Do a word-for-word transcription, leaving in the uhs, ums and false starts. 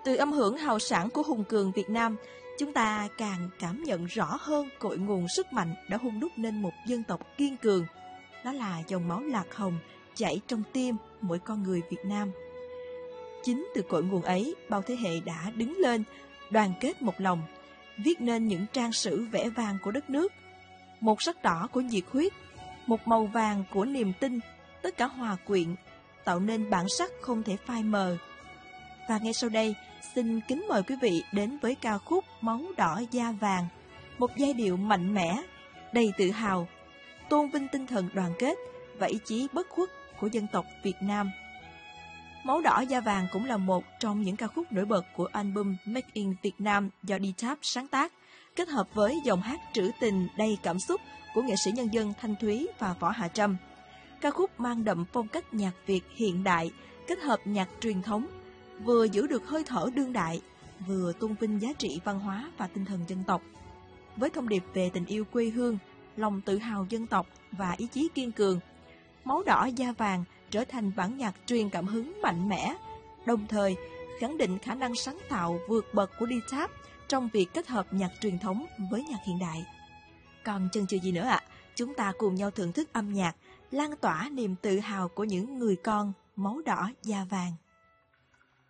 Từ âm hưởng hào sảng của hùng cường Việt Nam, chúng ta càng cảm nhận rõ hơn cội nguồn sức mạnh đã hun đúc nên một dân tộc kiên cường. Đó là dòng máu lạc hồng chảy trong tim mỗi con người Việt Nam. Chính từ cội nguồn ấy, bao thế hệ đã đứng lên, đoàn kết một lòng, viết nên những trang sử vẻ vang của đất nước. Một sắc đỏ của nhiệt huyết, một màu vàng của niềm tin, tất cả hòa quyện, tạo nên bản sắc không thể phai mờ. Và ngay sau đây, xin kính mời quý vị đến với ca khúc Máu đỏ da vàng, một giai điệu mạnh mẽ, đầy tự hào, tôn vinh tinh thần đoàn kết và ý chí bất khuất của dân tộc Việt Nam. Máu đỏ da vàng cũng là một trong những ca khúc nổi bật của album Make in Việt Nam do D-Tap sáng tác, kết hợp với dòng hát trữ tình đầy cảm xúc của nghệ sĩ nhân dân Thanh Thúy và Võ Hạ Trâm. Ca khúc mang đậm phong cách nhạc Việt hiện đại, kết hợp nhạc truyền thống, vừa giữ được hơi thở đương đại, vừa tôn vinh giá trị văn hóa và tinh thần dân tộc. Với thông điệp về tình yêu quê hương, lòng tự hào dân tộc và ý chí kiên cường, Máu đỏ da vàng trở thành bản nhạc truyền cảm hứng mạnh mẽ, đồng thời khẳng định khả năng sáng tạo vượt bậc của D-Tap trong việc kết hợp nhạc truyền thống với nhạc hiện đại. Còn chần chừ gì nữa ạ? À? Chúng ta cùng nhau thưởng thức âm nhạc, lan tỏa niềm tự hào của những người con máu đỏ da vàng.